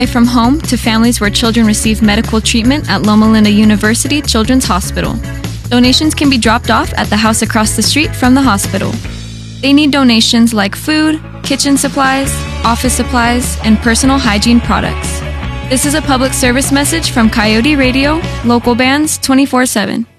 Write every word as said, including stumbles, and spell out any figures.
from home to families where children receive medical treatment at Loma Linda University Children's Hospital. Donations can be dropped off at the house across the street from the hospital. They need donations like food, kitchen supplies, office supplies, and personal hygiene products. This is a public service message from Coyote Radio, local bands twenty-four seven.